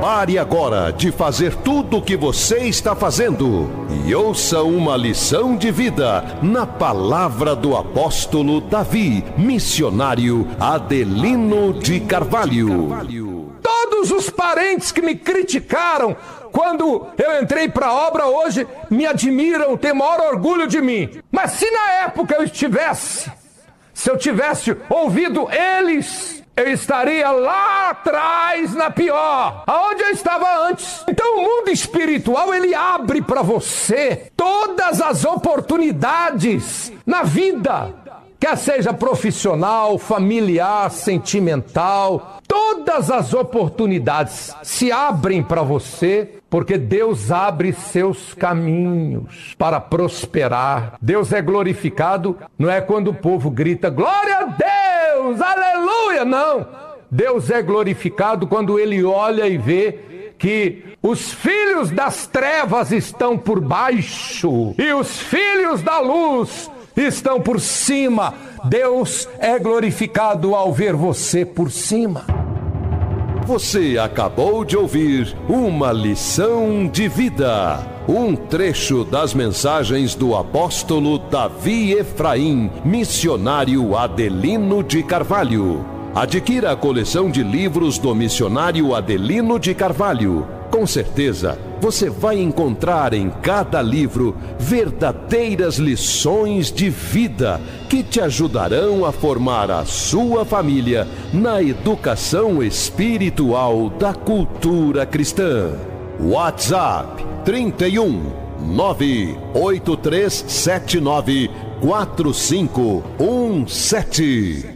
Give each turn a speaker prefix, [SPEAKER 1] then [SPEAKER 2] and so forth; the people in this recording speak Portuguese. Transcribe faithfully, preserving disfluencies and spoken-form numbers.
[SPEAKER 1] Pare agora de fazer tudo o que você está fazendo e ouça uma lição de vida na palavra do apóstolo Davi, missionário Adelino de Carvalho.
[SPEAKER 2] Todos os parentes que me criticaram quando eu entrei para a obra hoje me admiram, têm maior orgulho de mim. Mas se na época eu estivesse, se eu tivesse ouvido eles, eu estaria lá atrás na pior, aonde eu estava antes. Então o mundo espiritual, ele abre para você todas as oportunidades na vida, quer seja profissional, familiar, sentimental. Todas as oportunidades se abrem para você, porque Deus abre seus caminhos para prosperar. Deus é glorificado, não é quando o povo grita, glória a Deus, aleluia, não. Deus é glorificado quando ele olha e vê que os filhos das trevas estão por baixo e os filhos da luz estão por cima. Deus é glorificado ao ver você por cima.
[SPEAKER 1] Você acabou de ouvir uma lição de vida, um trecho das mensagens do apóstolo Davi Efraim, missionário Adelino de Carvalho. Adquira a coleção de livros do missionário Adelino de Carvalho. Com certeza, você vai encontrar em cada livro verdadeiras lições de vida que te ajudarão a formar a sua família na educação espiritual da cultura cristã. WhatsApp trinta e um, nove oito três sete nove quatro cinco um sete.